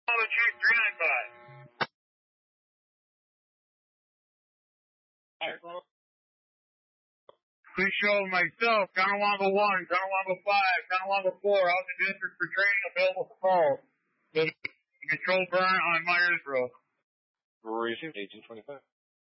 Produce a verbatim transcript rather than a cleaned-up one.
Chief three ninety-five. Please show myself, Counterwamba one, Counterwamba five, Counterwamba four, out in the district for training, available for call. Control burn on Myersboro. Received eighteen twenty-five.